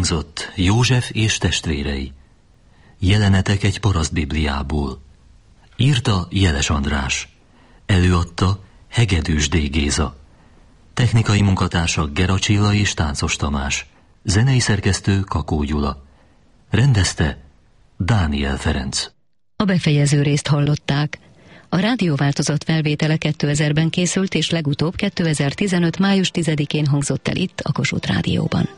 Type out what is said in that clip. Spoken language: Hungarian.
Elhangzott József és testvérei. Jelenetek egy parasztbibliából. Írta Jeles András. Előadta Hegedűs D. Géza. Technikai munkatársak Gera Csilla és Táncos Tamás. Zenei szerkesztő Kakó Gyula. Rendezte Dániel Ferenc. A befejező részt hallották. A rádióváltozat felvétele 2000-ben készült, és legutóbb 2015. május 10-én hangzott el itt, a Kossuth Rádióban.